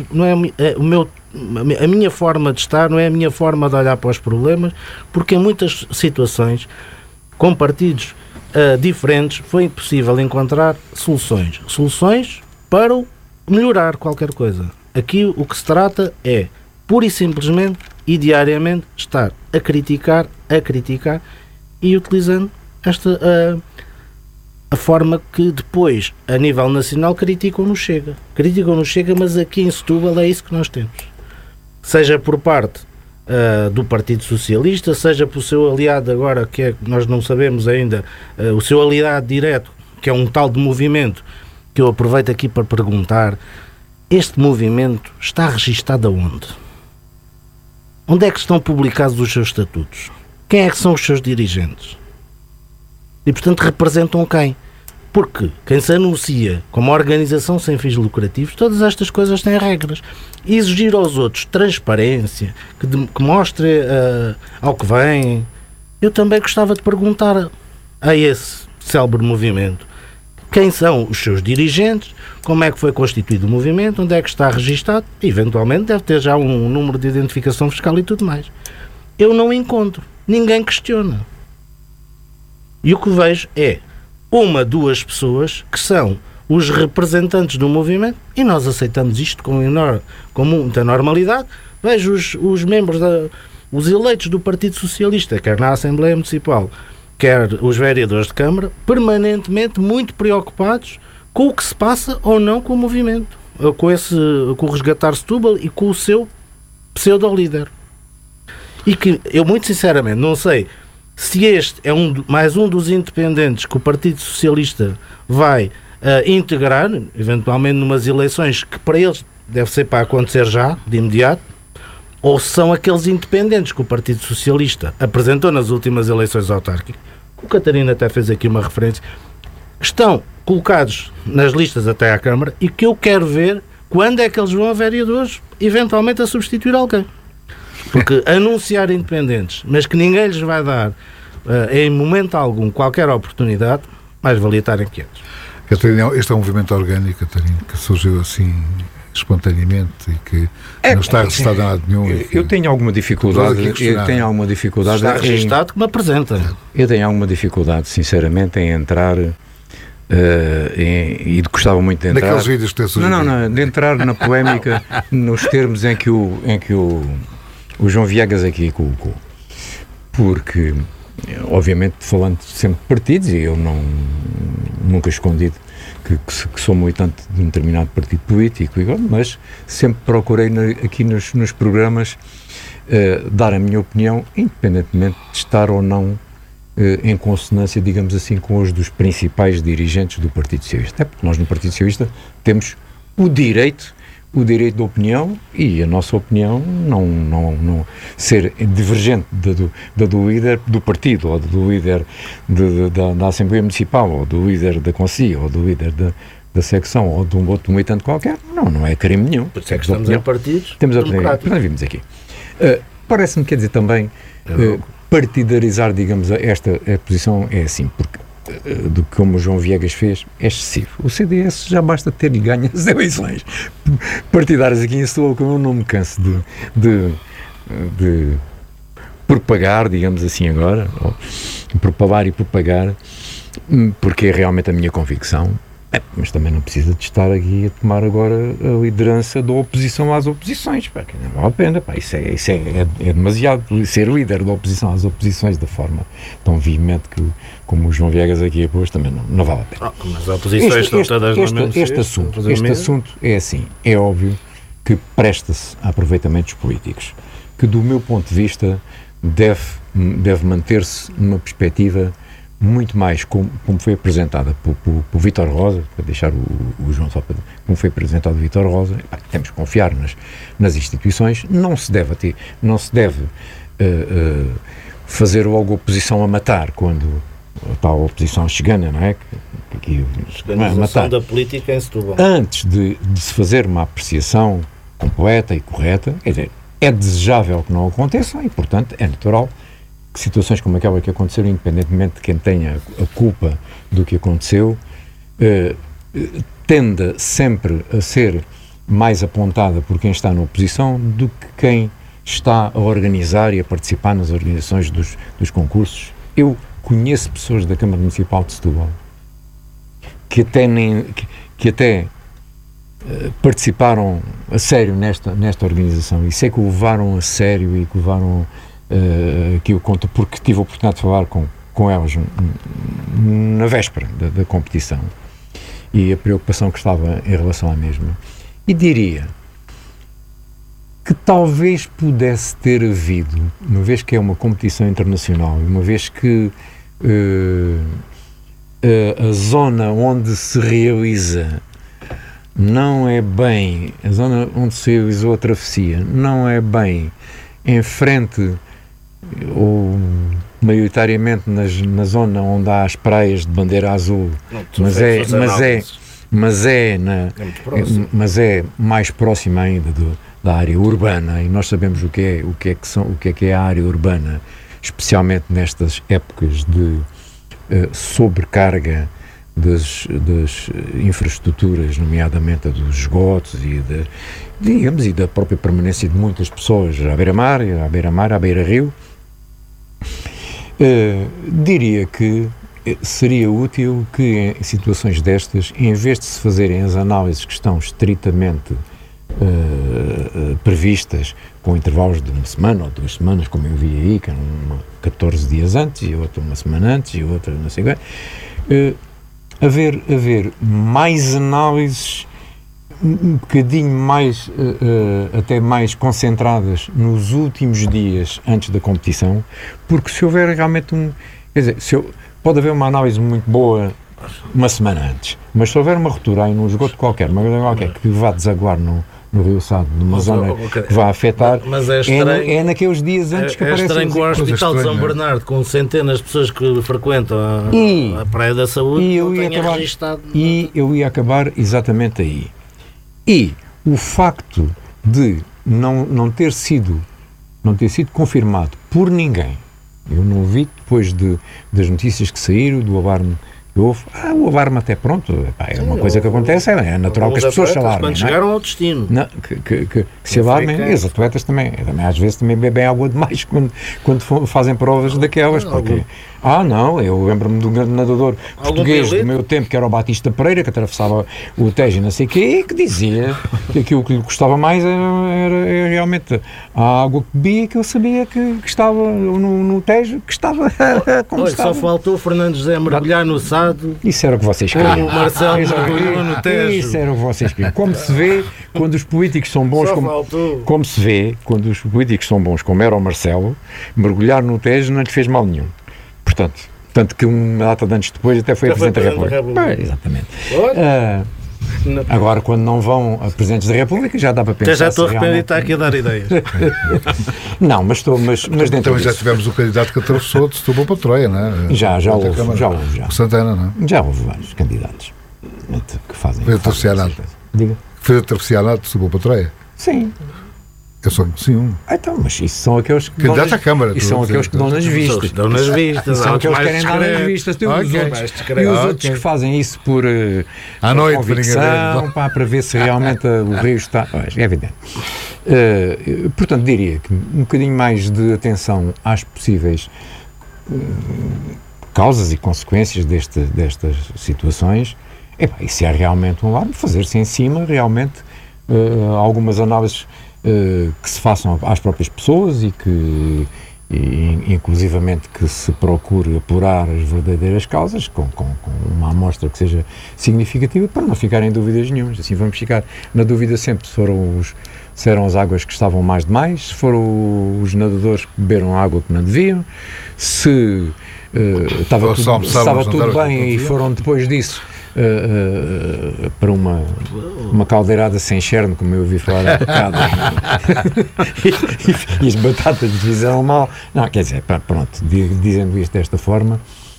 a minha forma de estar, não é a minha forma de olhar para os problemas, porque em muitas situações, com partidos diferentes, foi impossível encontrar soluções para melhorar qualquer coisa. Aqui o que se trata é, pura e simplesmente, e diariamente, estar a criticar e utilizando a forma que depois, a nível nacional, criticam no Chega, mas aqui em Setúbal é isso que nós temos. Seja por parte do Partido Socialista, seja por seu aliado agora, que nós não sabemos ainda, o seu aliado direto, que é um tal de movimento, que eu aproveito aqui para perguntar, este movimento está registado aonde? Onde é que estão publicados os seus estatutos? Quem é que são os seus dirigentes? E, portanto, representam quem? Porque quem se anuncia como organização sem fins lucrativos, todas estas coisas têm regras. E exigir aos outros transparência, que mostre ao que vem. Eu também gostava de perguntar a esse célebre movimento quem são os seus dirigentes, como é que foi constituído o movimento, onde é que está registado, e eventualmente deve ter já um número de identificação fiscal e tudo mais. Eu não encontro. Ninguém questiona. E o que vejo é duas pessoas que são os representantes do movimento e nós aceitamos isto com muita normalidade. Vejo os membros, os eleitos do Partido Socialista, quer na Assembleia Municipal, quer os vereadores de Câmara, permanentemente muito preocupados com o que se passa ou não com o movimento, com o Resgatar Setúbal e com o seu pseudo-líder. E que eu muito sinceramente não sei se este é mais um dos independentes que o Partido Socialista vai integrar, eventualmente numas eleições que para eles deve ser para acontecer já, de imediato, ou se são aqueles independentes que o Partido Socialista apresentou nas últimas eleições autárquicas, que o Catarino até fez aqui uma referência, que estão colocados nas listas até à Câmara e que eu quero ver quando é que eles vão a vereadores, eventualmente a substituir alguém. Porque anunciar independentes, mas que ninguém lhes vai dar em momento algum qualquer oportunidade, mais valia estarem quietos. Catarina, este é um movimento orgânico, Catarina, que surgiu assim espontaneamente e que não está registado em nada nenhum. Eu tenho alguma dificuldade. Está registado que me apresenta. Eu tenho alguma dificuldade, sinceramente, em entrar e gostava muito de entrar... Naqueles vídeos que tens sugerido. Não, de entrar na polémica nos termos em que o João Viegas aqui colocou. Porque, obviamente, falando sempre de partidos, e eu nunca escondi que sou militante de um determinado partido político, mas sempre procurei aqui nos programas dar a minha opinião, independentemente de estar ou não em consonância, digamos assim, com os dos principais dirigentes do Partido Socialista. Até porque nós no Partido Socialista temos o direito da opinião, e a nossa opinião não ser divergente da do líder do partido, ou do líder da Assembleia Municipal, ou do líder da Conselhia, ou do líder da secção, ou de um outro militante qualquer. Não é crime nenhum. Por isso é que estamos em partidos democráticos. Nós vimos aqui. Parece-me, quer dizer, também partidarizar, digamos, esta posição é assim, porque do que como o João Viegas fez, é excessivo. O CDS já basta ter-lhe ganho as eleições partidárias aqui em Setúbal, que eu não me canso de propagar, digamos assim agora, ou propalar e propagar, porque é realmente a minha convicção. Mas também não precisa de estar aqui a tomar agora a liderança da oposição às oposições, porque não vale a pena, isso é demasiado. Ser líder da oposição às oposições da forma tão veemente como o João Viegas aqui pôs, também não vale a pena. Mas as oposições estão todas no mesmo Este assunto é assim, é óbvio que presta-se a aproveitamentos políticos, que do meu ponto de vista deve manter-se numa perspectiva muito mais como foi apresentada por Vítor Rosa, para deixar o João só para... Como foi apresentado o Vítor Rosa, temos que confiar nas instituições, não se deve fazer logo oposição a matar, quando a tal oposição chegana, não é? Organização da política em Setúbal. Antes de se fazer uma apreciação completa e correta, quer dizer, é desejável que não aconteça e, portanto, é natural que situações como aquela que aconteceram, independentemente de quem tenha a culpa do que aconteceu, tende sempre a ser mais apontada por quem está na oposição do que quem está a organizar e a participar nas organizações dos concursos. Eu conheço pessoas da Câmara Municipal de Setúbal que até participaram a sério nesta organização, e sei que o levaram a sério e que levaram que eu conto porque tive a oportunidade de falar com elas na véspera da competição, e a preocupação que estava em relação à mesma, e diria que talvez pudesse ter havido, uma vez que é uma competição internacional, uma vez que a zona onde se realiza não é bem, a zona onde se realizou a travessia não é bem em frente ou maioritariamente na zona onde há as praias de bandeira azul, mas é mais próxima ainda da área urbana, e nós sabemos o que é a área urbana, especialmente nestas épocas de sobrecarga das infraestruturas, nomeadamente dos esgotos e da própria permanência de muitas pessoas à beira-mar, à beira-rio. Diria que seria útil que em situações destas, em vez de se fazerem as análises que estão estritamente previstas com intervalos de uma semana ou 2 semanas, como eu vi aí, que é 14 dias antes e outra uma semana antes e outra não sei o quê, haver mais análises um bocadinho mais até mais concentradas nos últimos dias antes da competição, porque se houver realmente pode haver uma análise muito boa uma semana antes, mas se houver uma ruptura aí num esgoto qualquer, que vá desaguar no Rio Sado, numa zona que vai afetar, mas é estranho, é naqueles dias antes que aparece. É estranho com o Hospital de São Bernardo, com centenas de pessoas que frequentam a Praia da Saúde, eu ia acabar exatamente aí. E o facto de não ter sido confirmado por ninguém, eu não vi depois das notícias que saíram, do alarme O arma até pronto, é uma coisa que acontece, é natural que as pessoas se alarmem. Quando chegaram ao destino. Que se alarmem, e os atletas também às vezes também bebem água demais quando fazem provas daquelas, porque... não, eu lembro-me de um grande nadador português do meu tempo, que era o Batista Pereira, que atravessava o Tejo, não sei o quê, e que dizia que aquilo que lhe gostava mais era realmente a água que bebia, que eu sabia que estava no Tejo, que estava como estava. Só faltou o Fernando José mergulhar no Sado. Isso era o que vocês queriam. O Marcelo mergulhou no Tejo. Isso era o que vocês queriam. Como se vê quando os políticos são bons, como se vê quando os políticos são bons, como era o Marcelo, mergulhar no Tejo não lhe fez mal nenhum. Portanto, tanto que uma data de anos depois até foi a Presidente da República. Exatamente. Agora, quando não vão a Presidentes da República, já dá para pensar. Já estou arrependido de estar aqui a dar ideias. Não, mas dentro também já tivemos o candidato que atravessou de Setúbal para Troia, não é? Já houve. O Santana, não é? Já houve vários candidatos que fazem. Fez a travessia nada. Diga. Fez a travessia nada de Setúbal para Troia? Sim. Eu só conheci um. Então, mas isso são aqueles que dão nas... à Câmara. Isso são aqueles que dão nas vistas. Dão nas vistas. São aqueles que querem dar nas vistas. E os outros que fazem isso por à noite, convicção, para ver se realmente o rio está... É evidente. Portanto, diria que um bocadinho mais de atenção às possíveis causas e consequências destas situações. E se há realmente um alarme, fazer-se em cima realmente algumas análises que se façam às próprias pessoas e que inclusivamente que se procure apurar as verdadeiras causas com uma amostra que seja significativa, para não ficarem dúvidas nenhumas. Assim vamos ficar na dúvida sempre se eram as águas que estavam mais demais, se foram os nadadores que beberam água que não deviam, se estava tudo bem e foram depois disso para uma caldeirada sem cherne, como eu ouvi falar há bocado, e as batatas lhes fizeram mal. Não, quer dizer, pronto, dizendo isto desta forma,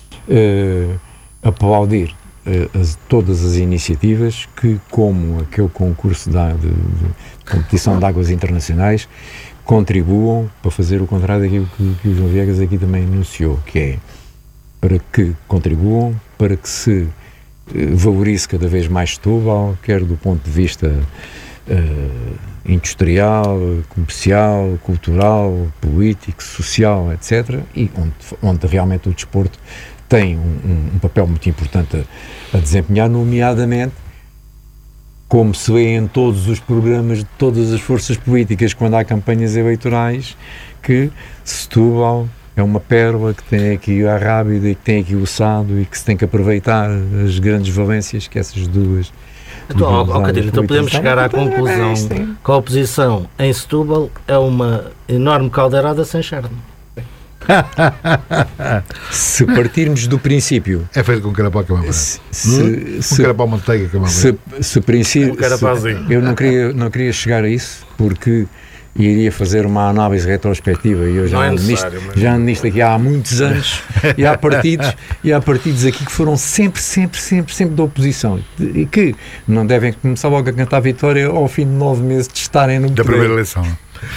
aplaudir todas as iniciativas que, como aquele concurso de competição de águas internacionais, contribuam para fazer o contrário daquilo que o João Viegas aqui também anunciou, que é para que contribuam para que se valorize cada vez mais Setúbal, quer do ponto de vista industrial, comercial, cultural, político, social, etc. E onde realmente o desporto tem um papel muito importante a desempenhar, nomeadamente, como se vê em todos os programas de todas as forças políticas quando há campanhas eleitorais, que Setúbal é uma pérola que tem aqui a Rábida e que tem aqui o Sado e que se tem que aproveitar as grandes valências que essas duas... Então podemos chegar à conclusão que a oposição em Setúbal é uma enorme caldeirada sem charme. Se partirmos do princípio... É feito com carapau camembert. Com carapau manteiga camembert. Eu não queria chegar a isso, porque iria fazer uma análise retrospectiva e eu já ando nisto aqui há muitos anos e há partidos aqui que foram sempre da oposição e que não devem começar logo a cantar a vitória ao fim de 9 meses de estarem no poder. Da primeira eleição.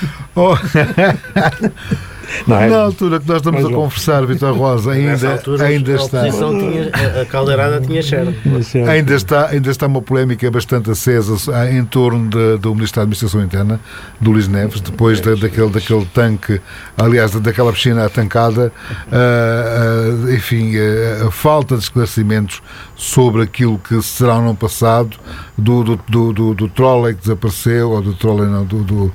Na altura que nós estamos a conversar, Vítor Rosa, ainda está. A caldeirada tinha cheiro. Ainda está uma polémica bastante acesa em torno do Ministro da Administração Interna, do Luís Neves, depois daquele tanque, aliás, daquela piscina tancada, enfim, a falta de esclarecimentos sobre aquilo que será ou não passado, do trolley que desapareceu, ou do trolley não, do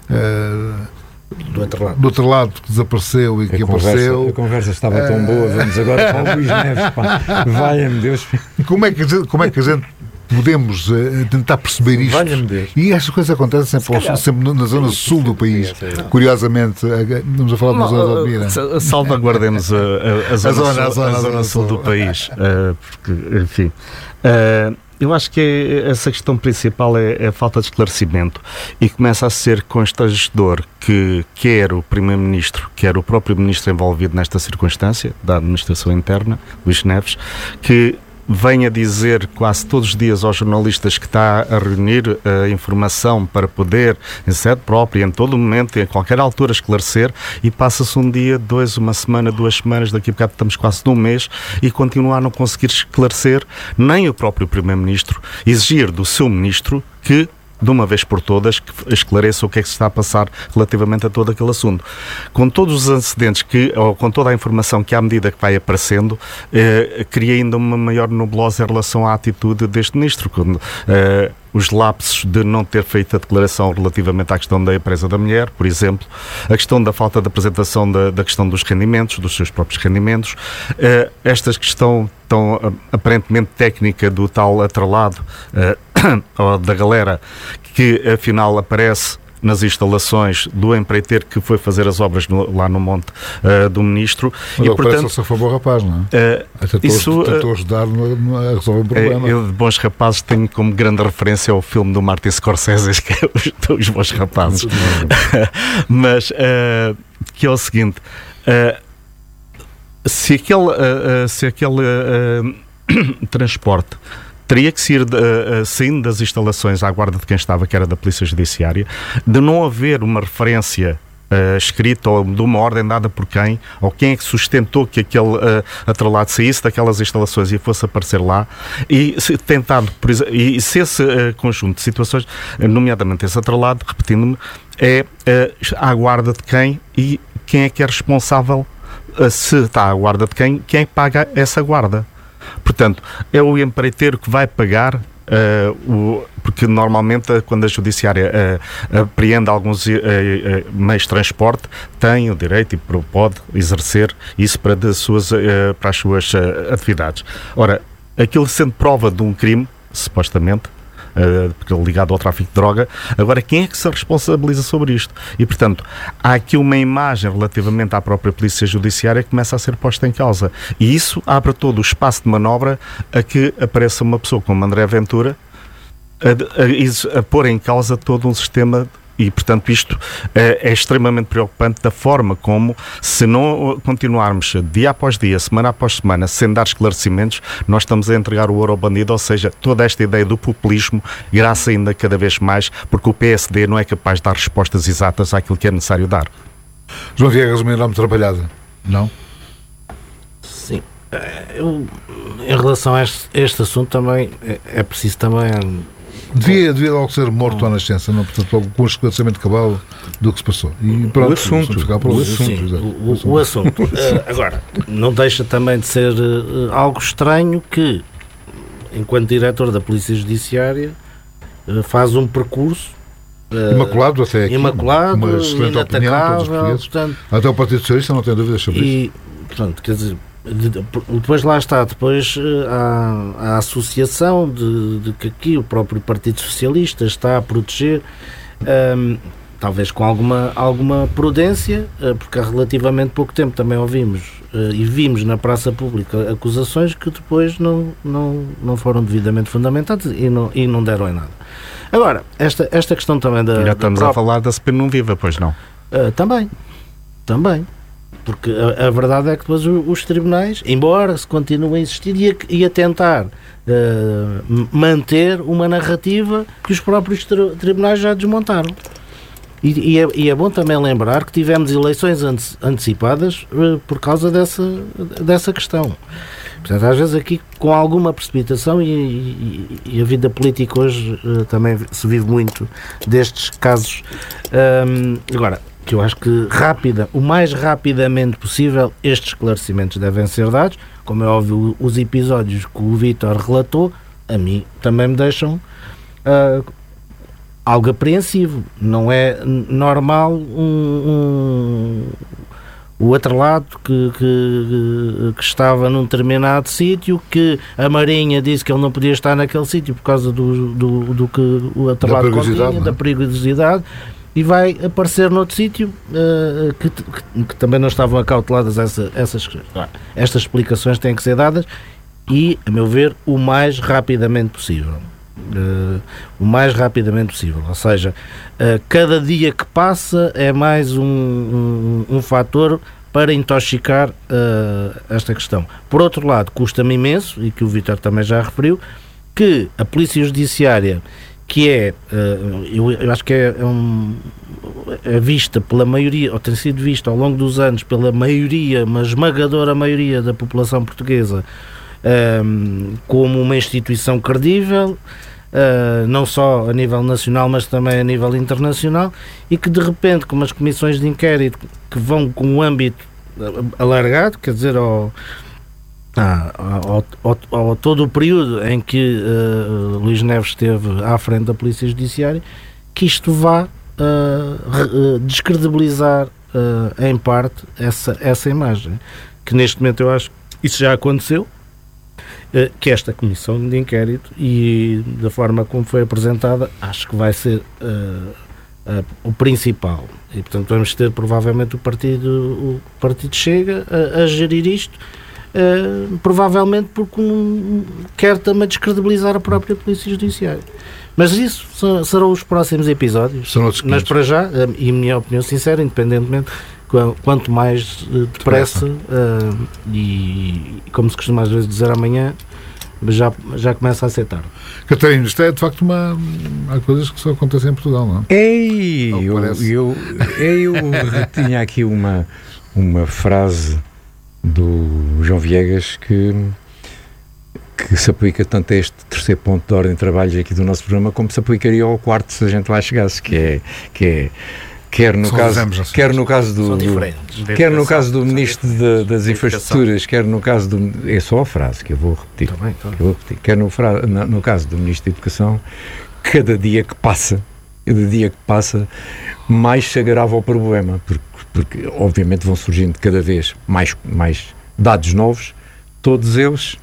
outro lado que desapareceu e que apareceu. A conversa estava tão boa, vamos agora para o Luís Neves, valha-me Deus. Como é que a gente podemos tentar perceber isto? Valha-me Deus. E estas coisas acontecem sempre na zona sul do país. Curiosamente, estamos a falar de uma zona de Almira. Salvaguardemos a zona sul do país, porque, enfim... Eu acho que essa questão principal é a falta de esclarecimento e começa a ser constrangedor que quer o Primeiro-Ministro, quer o próprio Ministro envolvido nesta circunstância da Administração Interna, Luís Neves, que vem a dizer quase todos os dias aos jornalistas que está a reunir informação para poder, em sede própria, em todo momento, em qualquer altura, esclarecer, e passa-se um dia, dois, uma semana, 2 semanas, daqui a bocado estamos quase num mês, e continua a não conseguir esclarecer, nem o próprio Primeiro-Ministro, exigir do seu Ministro que, de uma vez por todas, que esclareça o que é que se está a passar relativamente a todo aquele assunto. Com todos os antecedentes, ou com toda a informação que, à medida que vai aparecendo, cria ainda uma maior nebulosa em relação à atitude deste Ministro. Os lapsos de não ter feito a declaração relativamente à questão da empresa da mulher, por exemplo, a questão da falta de apresentação da questão dos rendimentos, dos seus próprios rendimentos, esta questão tão aparentemente técnica do tal atrelado da galera que afinal aparece nas instalações do empreiteiro que foi fazer as obras lá no monte do Ministro. Mas e, portanto, parece-se a favor rapaz, não é? Tentou ajudar a resolver o problema. Eu, de Bons Rapazes, tenho como grande referência o filme do Martin Scorsese, que é os Bons Rapazes. Mas, que é o seguinte, se aquele transporte teria que ser saindo das instalações à guarda de quem estava, que era da Polícia Judiciária, de não haver uma referência escrita ou de uma ordem dada por quem, ou quem é que sustentou que aquele atrelado saísse daquelas instalações e fosse aparecer lá, e tentado, por exemplo, e se esse conjunto de situações, nomeadamente esse atrelado, repetindo-me, é à guarda de quem e quem é que é responsável, se está à guarda de quem é que paga essa guarda. Portanto, é o empreiteiro que vai pagar, porque normalmente quando a Judiciária apreende alguns meios de transporte, tem o direito e pode exercer isso para as suas atividades. Ora, aquilo sendo prova de um crime, supostamente, ligado ao tráfico de droga, agora quem é que se responsabiliza sobre isto? E, portanto, há aqui uma imagem relativamente à própria Polícia Judiciária que começa a ser posta em causa. E isso abre todo o espaço de manobra a que apareça uma pessoa como André Ventura a pôr em causa todo um sistema. E, portanto, isto é extremamente preocupante da forma como, se não continuarmos dia após dia, semana após semana, sem dar esclarecimentos, nós estamos a entregar o ouro ao bandido, ou seja, toda esta ideia do populismo graça ainda cada vez mais, porque o PSD não é capaz de dar respostas exatas àquilo que é necessário dar. João Viegas, uma enorme trabalhada, não? Sim. Em relação a este assunto também, é preciso também... Devia logo ser morto à nascença, não? Portanto, logo com o esclarecimento cabal do que se passou. E pronto, o assunto. Agora, não deixa também de ser algo estranho que, enquanto diretor da Polícia Judiciária, faz um percurso imaculado até aqui, uma excelente opinião, todos os portugueses. Até o Partido Socialista não tem dúvidas sobre isso. Portanto, quer dizer, depois lá está, depois há a associação de que aqui o próprio Partido Socialista está a proteger, talvez com alguma prudência, porque há relativamente pouco tempo também ouvimos e vimos na praça pública acusações que depois não foram devidamente fundamentadas e não deram em nada. Agora, esta questão também da... Já estamos a falar da CP não viva, pois não? Também. Porque a verdade é que depois os tribunais, embora se continuem a insistir e a tentar manter uma narrativa que os próprios tribunais já desmontaram. E é bom também lembrar que tivemos eleições antecipadas por causa dessa questão. Portanto, às vezes aqui com alguma precipitação e a vida política hoje também se vive muito destes casos. Agora, que eu acho que o mais rapidamente possível estes esclarecimentos devem ser dados. Como é óbvio, os episódios que o Vítor relatou, a mim também me deixam algo apreensivo. Não é normal o atrelado que estava num determinado sítio, que a Marinha disse que ele não podia estar naquele sítio por causa do que o atrelado continha, da perigosidade, e vai aparecer noutro sítio que também não estavam acauteladas essas questões. Estas explicações têm que ser dadas e, a meu ver, o mais rapidamente possível. Ou seja, cada dia que passa é mais um fator para intoxicar esta questão. Por outro lado, custa-me imenso, e que o Vítor também já referiu, que a Polícia Judiciária, que eu acho que é vista pela maioria, ou tem sido vista ao longo dos anos pela maioria, uma esmagadora maioria da população portuguesa, como uma instituição credível, não só a nível nacional, mas também a nível internacional, e que de repente, com as comissões de inquérito que vão com um âmbito alargado, quer dizer, ao todo o período em que Luís Neves esteve à frente da Polícia Judiciária, que isto vá descredibilizar em parte essa imagem, que neste momento eu acho que isso já aconteceu, que esta comissão de inquérito, e da forma como foi apresentada, acho que vai ser o principal, e portanto vamos ter provavelmente o Partido Chega a gerir isto, provavelmente porque quer também descredibilizar a própria Polícia Judiciária. Mas isso serão os próximos episódios. Mas para já, e a minha opinião sincera, independentemente, quanto mais depressa, e como se costuma às vezes dizer amanhã, já começa a ser tarde. Catarina, isto é de facto há coisas que só acontecem em Portugal, não é? Eu tinha aqui uma frase do João Viegas que se aplica tanto a este terceiro ponto de ordem de trabalhos aqui do nosso programa, como se aplicaria ao quarto se a gente lá chegasse, que é quer no caso do Ministro das Infraestruturas, quer no caso do... É só a frase que eu vou repetir. Quer no caso do Ministro da Educação, cada dia que passa, mais se agrava o problema, porque obviamente vão surgindo cada vez mais dados novos, todos eles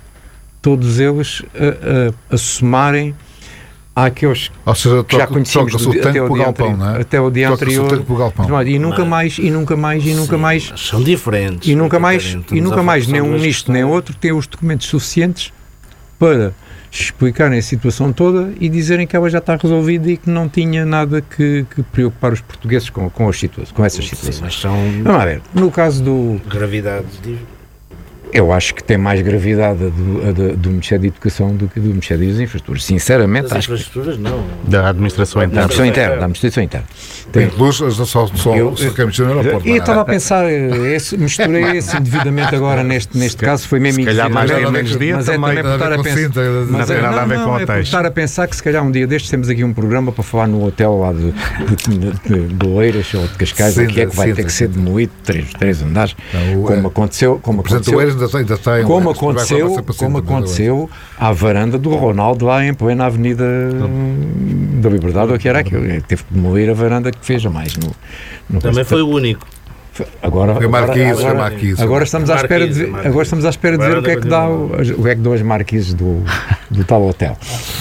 a somarem àqueles que já conhecíamos até o dia anterior, e nunca mais são diferentes, e nunca mais nem um ministro nem outro tem os documentos suficientes para explicarem a situação toda e dizerem que ela já está resolvida e que não tinha nada que preocupar os portugueses com essas situações. Sim, mas são... Vamos ver, no caso do... gravidades... Eu acho que tem mais gravidade do Ministério da Educação do que do Ministério das Infraestruturas. Sinceramente, das infraestruturas não. Da administração interna. Da administração interna. Incluso as só recamos no aeroporto. Eu estava a pensar, misturei esse indevidamente agora neste caso, foi mesmo indevidamente. Se calhar mais dia, menos dia, mas é também por estar a pensar. Não tem nada a ver com hotéis. É por estar a pensar que se calhar um dia destes temos aqui um programa para falar no hotel lá de Boleiras ou de Cascais, o que é que vai ter que ser demolido, três andares, como aconteceu. Como aconteceu à varanda do Ronaldo lá em plena Avenida da Liberdade, ou que era aquilo, teve que demolir a varanda que fez a mais no também foi o único. Agora estamos à espera de ver o que é que dão as marquises do tal hotel.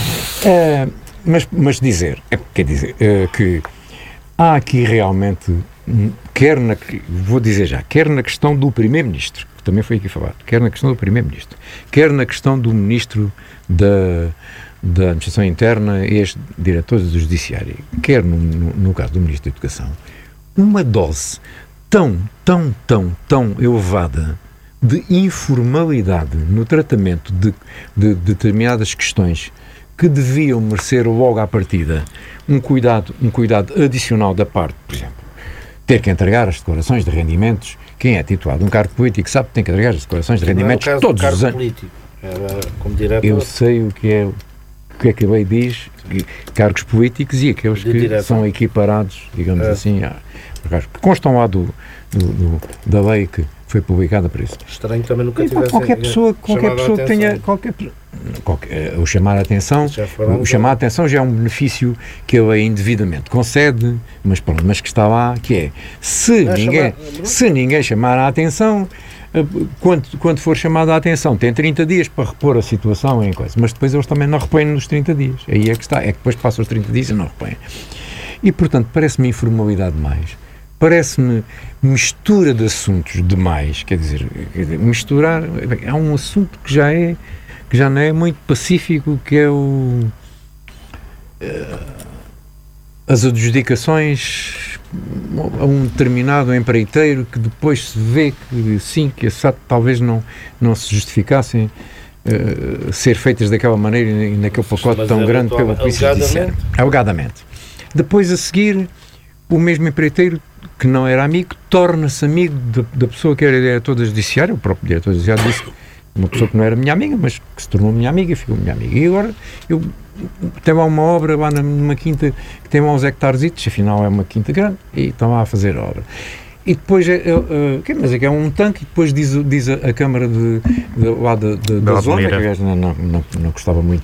Mas dizer que há aqui realmente, quer na questão do Primeiro-Ministro, que também foi aqui falado, quer na questão do Primeiro-Ministro, quer na questão do Ministro da Administração Interna e ex-diretores do Judiciário, quer no caso do Ministro da Educação, uma dose tão elevada de informalidade no tratamento de determinadas questões que deviam merecer logo à partida um cuidado adicional da parte, por exemplo, ter que entregar as declarações de rendimentos. Quem é titulado de um cargo político sabe que tem que entregar as declarações de rendimentos todos os anos. Político. Como diretor. Eu sei o que é que a lei diz, cargos políticos e aqueles que são equiparados, digamos assim, que constam lá da lei que foi publicada para isso. Estranho também nunca tivesse qualquer pessoa que tenha o chamar a atenção já é um benefício que a lei indevidamente concede, mas que está lá, que é se ninguém chamar a atenção, quando for chamada a atenção, tem 30 dias para repor a situação em coisa, mas depois eles também não repõem nos 30 dias. Aí é que está, é que depois passam os 30 dias e não repõem. E, portanto, parece-me informalidade demais. Parece-me mistura de assuntos demais, quer dizer, misturar, há um assunto que já não é muito pacífico, que é as adjudicações a um determinado empreiteiro que depois se vê que sim, que talvez não se justificassem ser feitas daquela maneira e naquele pacote tão grande pela Polícia Judiciária. Alegadamente. Depois, a seguir, o mesmo empreiteiro, que não era amigo, torna-se amigo da pessoa que era diretor da Judiciária. O próprio diretor da Judiciária disse, uma pessoa que não era minha amiga, mas que se tornou minha amiga, ficou minha amiga. E agora, tem lá uma obra lá numa quinta que tem lá uns hectares, afinal é uma quinta grande, e estão lá a fazer a obra. E depois, mas é que é um tanque, e depois diz a Câmara da zona, que aliás não gostava muito